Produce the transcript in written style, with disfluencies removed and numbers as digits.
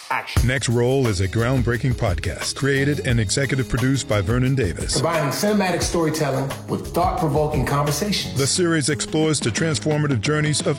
action. Next Roll is a groundbreaking podcast created and executive produced by Vernon Davis. Combining cinematic storytelling with thought-provoking conversations. The series explores the transformative journeys of